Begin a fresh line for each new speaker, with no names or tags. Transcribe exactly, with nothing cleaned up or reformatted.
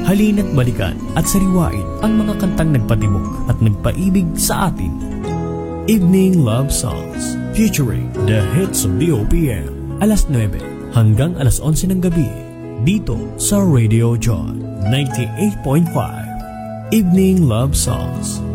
Halina't balikan at sariwain ang mga kantang nagpatibok at nagpaibig sa atin. Evening Love Songs featuring the hits of the O P M. Alas nuwebe hanggang alas onse ng gabi dito sa Radio Joy ninety-eight point five. Evening Love Songs.